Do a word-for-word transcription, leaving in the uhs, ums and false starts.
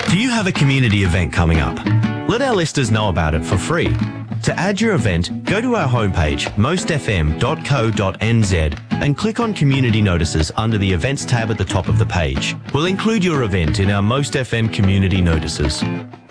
Do you have a community event coming up? Let our listeners know about it for free. To add your event, go to our homepage, most f m dot co dot n z, and click on Community Notices under the Events tab at the top of the page. We'll include your event in our Most F M community notices.